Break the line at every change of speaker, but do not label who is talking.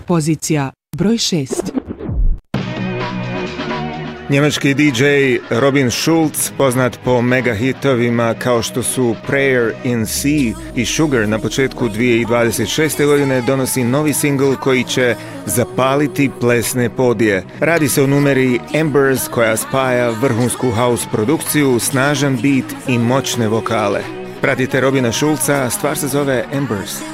Pozicija broj 6.
Njemački DJ Robin Schulz, poznat po mega hitovima kao što su Prayer in C i Sugar, na početku 2026. godine donosi novi singl koji će zapaliti plesne podije. Radi se o numeri Embers koja spaja vrhunsku house produkciju, snažan beat i moćne vokale. Pratite Robina Schulza, stvar se zove Embers.